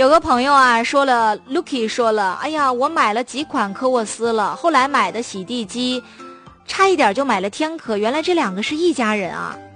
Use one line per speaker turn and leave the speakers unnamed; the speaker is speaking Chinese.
有个朋友啊说了 Lucky 说了，哎呀，我买了几款科沃斯了，后来买的洗地机差一点就买了天可，原来这两个是一家人啊。